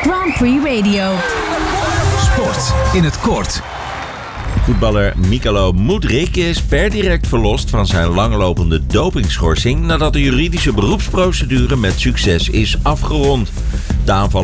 Grand Prix Radio. Sport in het kort. Voetballer Micalo Mudryk is per direct verlost van zijn langlopende dopingschorsing nadat de juridische beroepsprocedure met succes is afgerond. De aanvaller